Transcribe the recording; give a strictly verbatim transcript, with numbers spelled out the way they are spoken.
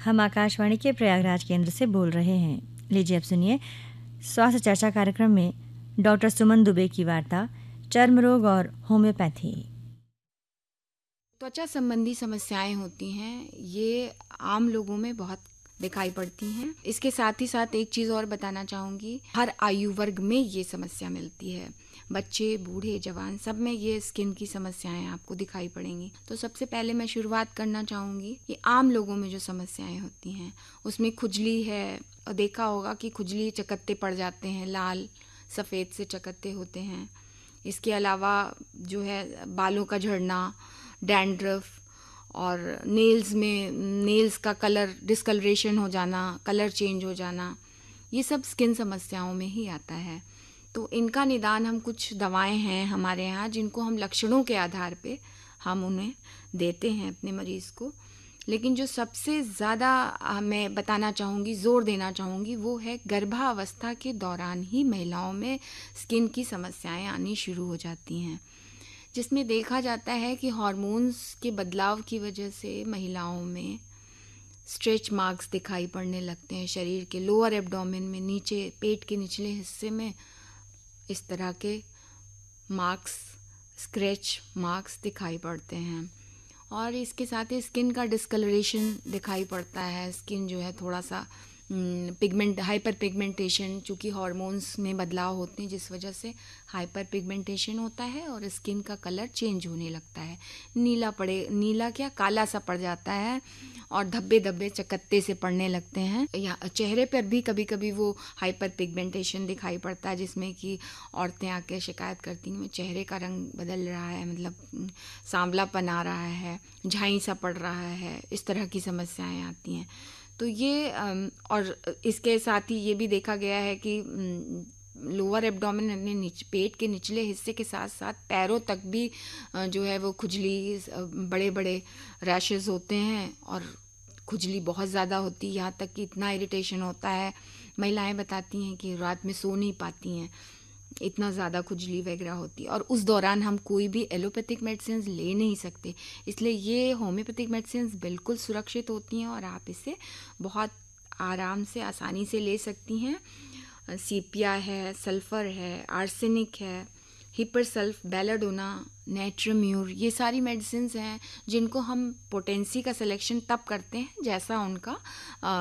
हम आकाशवाणी के प्रयागराज केंद्र से बोल रहे हैं। लीजिए अब सुनिए स्वास्थ्य चर्चा कार्यक्रम में डॉक्टर सुमन दुबे की वार्ता चर्म रोग और होम्योपैथी। त्वचा संबंधी समस्याएं होती हैं, ये आम लोगों में बहुत दिखाई पड़ती हैं। इसके साथ ही साथ एक चीज़ और बताना चाहूँगी, हर आयु वर्ग में ये समस्या मिलती है। बच्चे, बूढ़े, जवान सब में ये स्किन की समस्याएं आपको दिखाई पड़ेंगी। तो सबसे पहले मैं शुरुआत करना चाहूँगी कि आम लोगों में जो समस्याएं होती हैं उसमें खुजली है, और देखा होगा कि खुजली चकत्ते पड़ जाते हैं, लाल सफ़ेद से चकत्ते होते हैं। इसके अलावा जो है बालों का झड़ना, डैंड्रफ, और नेल्स में नेल्स का कलर डिस्कलरेशन हो जाना, कलर चेंज हो जाना, ये सब स्किन समस्याओं में ही आता है। तो इनका निदान हम कुछ दवाएं हैं हमारे यहाँ जिनको हम लक्षणों के आधार पे हम उन्हें देते हैं अपने मरीज़ को। लेकिन जो सबसे ज़्यादा मैं बताना चाहूँगी, ज़ोर देना चाहूँगी, वो है गर्भावस्था के दौरान ही महिलाओं में स्किन की समस्याएं आनी शुरू हो जाती हैं, जिसमें देखा जाता है कि हार्मोन्स के बदलाव की वजह से महिलाओं में स्ट्रेच मार्क्स दिखाई पड़ने लगते हैं। शरीर के लोअर एब्डोमेन में, नीचे पेट के निचले हिस्से में इस तरह के मार्क्स, स्क्रैच मार्क्स दिखाई पड़ते हैं। और इसके साथ ही स्किन का डिस्कलरेशन दिखाई पड़ता है। स्किन जो है थोड़ा सा पिगमेंट हाइपर पिगमेंटेशन, चूँकि हार्मोन्स में बदलाव होते हैं जिस वजह से हाइपर पिगमेंटेशन होता है और स्किन का कलर चेंज होने लगता है। नीला पड़े नीला क्या काला सा पड़ जाता है और धब्बे धब्बे चकत्ते से पड़ने लगते हैं। या चेहरे पर भी कभी कभी वो हाइपर पिगमेंटेशन दिखाई पड़ता है, जिसमें कि औरतें आके शिकायत करती हैं चेहरे का रंग बदल रहा है, मतलब सांवलापन आ रहा है, झाई सा पड़ रहा है, इस तरह की समस्याएं आती हैं। तो ये और इसके साथ ही ये भी देखा गया है कि लोअर एब्डोमेन यानी नीच पेट के निचले हिस्से के साथ साथ पैरों तक भी जो है वो खुजली, बड़े बड़े रैशेस होते हैं और खुजली बहुत ज़्यादा होती है। यहाँ तक कि इतना इरिटेशन होता है, महिलाएं बताती हैं कि रात में सो नहीं पाती हैं, इतना ज़्यादा खुजली वगैरह होती है। और उस दौरान हम कोई भी एलोपैथिक मेडिसिन ले नहीं सकते, इसलिए ये होम्योपैथिक मेडिसिन बिल्कुल सुरक्षित होती हैं और आप इसे बहुत आराम से, आसानी से ले सकती हैं। सीपिया है, सल्फ़र है, आर्सेनिक है, हिपरसल्फ, बेलाडोना, नेट्रोम्यूर, ये सारी मेडिसिन हैं जिनको हम पोटेंसी का सिलेक्शन तब करते हैं जैसा उनका